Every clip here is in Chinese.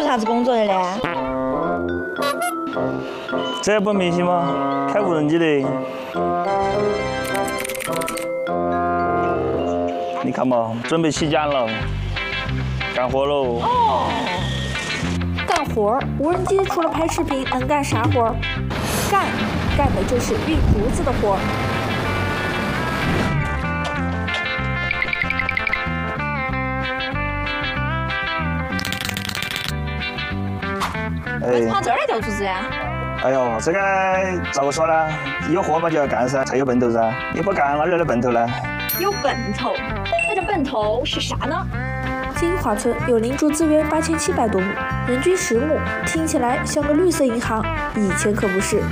啥子工作的呢？ 这不明显吗？开无人机的。你看嘛，准备起桨了，干活喽。 干活儿，无人机除了拍视频，能干啥活儿？干的就是运竹子的活儿。 为什么跑这儿来吊竹子呀？ 哎呦，这个咋个说呢？有活嘛就要干噻，才有奔头噻。你不干哪来的奔头呢？ 有奔头，那这奔头是啥呢？ 金华村有林竹资源8700多亩，人均10亩，听起来像个绿色银行，以前可不是。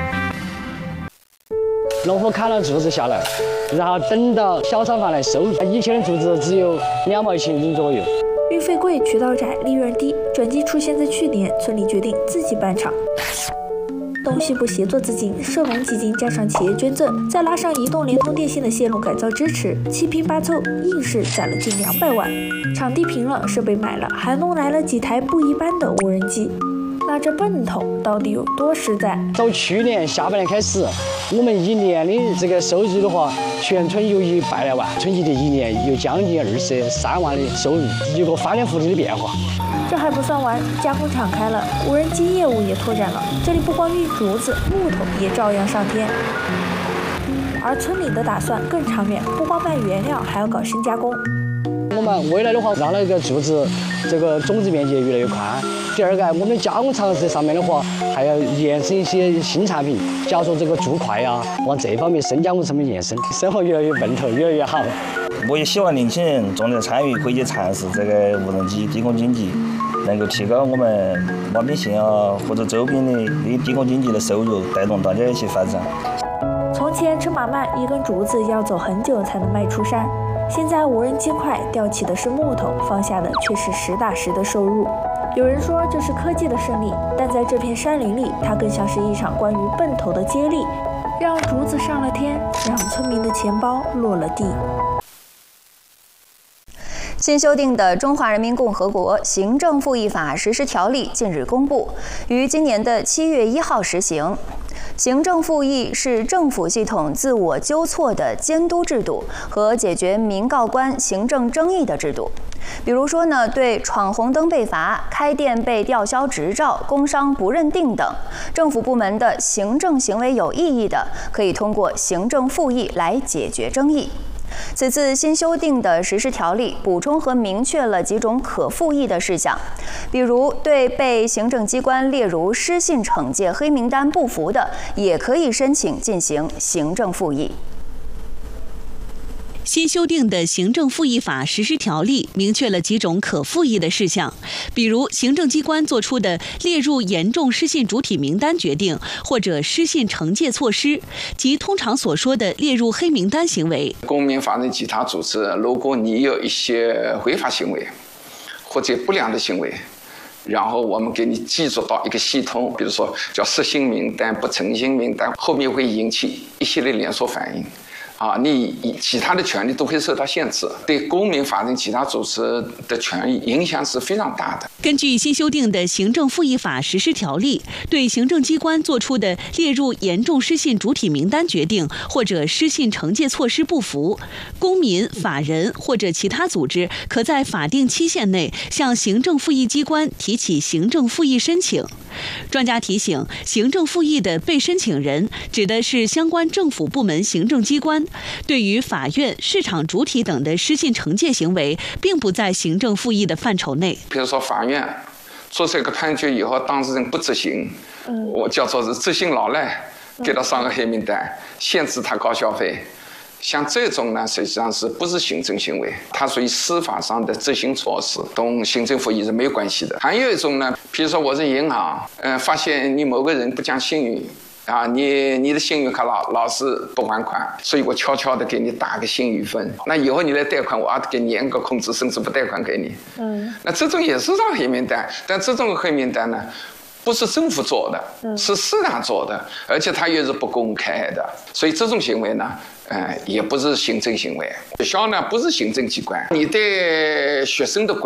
农户砍了竹子下来，然后等到小商贩来收。以前的竹子只有2毛钱一斤左右。 运费贵，渠道窄，利润低。转机出现在去年，村里决定自己办厂。东西部协作资金、社农基金加上企业捐赠，再拉上移动、联通、电信的线路改造支持，7拼8凑，硬是攒了近200万。场地平了，设备买了，还弄来了几台不一般的无人机。那这奔头到底有多实在？ 从去年下半年开始，我们一年的这个收入的话，全村有100来万，春节的一年有将近23万的收入，有个翻天覆地的变化。 这还不算完，加工厂开了，无人机业务也拓展了。这里不光运竹子，木头也照样上天。而村里的打算更长远，不光卖原料，还要搞深加工。 我们未来的话，让那个竹子这个种植面积越来越宽。第二个，我们加工厂这上面的话，还要延伸一些新产品，假如说这个竹块啊，往这方面深加工上面延伸，生活越来越奔头，越来越好。 我也希望年轻人重点参与，可以去尝试这个无人机低空经济，能够提高我们马边县啊或者周边的低空经济的收入，带动大家一起发展。 从前车马慢，一根竹子要走很久才能迈出山，现在无人机快，吊起的是木头，放下的却是实打实的收入。有人说这是科技的胜利，但在这片山林里，它更像是一场关于奔头的接力，让竹子上了天，让村民的钱包落了地。 新修订的《中华人民共和国行政复议法实施条例》近日公布，于今年的7月1号实行。行政复议是政府系统自我纠错的监督制度和解决民告官行政争议的制度。比如说呢，对闯红灯被罚、开店被吊销执照、工伤不认定等政府部门的行政行为有异议的，可以通过行政复议来解决争议。此次新修订的实施条例补充和明确了几种可复议的事项，比如对被行政机关列入失信惩戒黑名单不服的，也可以申请进行行政复议。 新修订的行政复议法实施条例明确了几种可复议的事项，比如行政机关作出的列入严重失信主体名单决定或者失信惩戒措施，及通常所说的列入黑名单行为。 公民法人其他组织，如果你有一些违法行为或者不良的行为，然后我们给你记入到一个系统，比如说叫失信名单、不诚信名单，后面会引起一系列连锁反应。你其他的权利都会受到限制，对公民法人其他组织的权益影响是非常大的。 根据新修订的行政复议法实施条例，对行政机关作出的列入严重失信主体名单决定或者失信惩戒措施不服，公民、法人或者其他组织可在法定期限内向行政复议机关提起行政复议申请。专家提醒，行政复议的被申请人指的是相关政府部门行政机关，对于法院、市场主体等的失信惩戒行为，并不在行政复议的范畴内。 比如说法院做这个判决以后，当事人不执行，我叫做是执行老赖，给他上个黑名单，限制他高消费。像这种呢，实际上是不是行政行为，它属于司法上的执行措施，跟行政复议是没有关系的。还有一种呢，比如说我是银行，发现你某个人不讲信誉。你的信用卡老是不还款，所以我悄悄的给你打个信誉分。那以后你来贷款，我要给你严格控制，甚至不贷款给你。那这种也是上黑名单，但这种黑名单呢，不是政府做的，是市场做的，而且它也是不公开的，所以这种行为呢，也不是行政行为。学校呢不是行政机关，你对学生的管